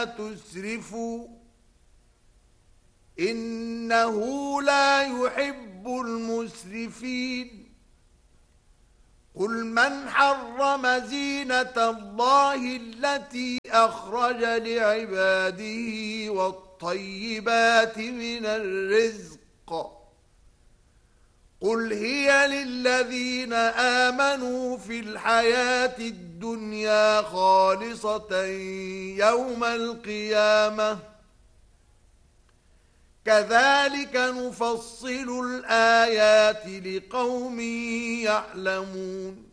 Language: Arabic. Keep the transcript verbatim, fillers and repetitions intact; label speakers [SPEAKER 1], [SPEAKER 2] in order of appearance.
[SPEAKER 1] ولا تسرفوا إنه لا يحب المسرفين قل من حرم زينة الله التي أخرج لعباده والطيبات من الرزق قل هي للذين آمنوا في الحياة الدنيا خالصة يوم القيامة كذلك نفصل الآيات لقوم يعلمون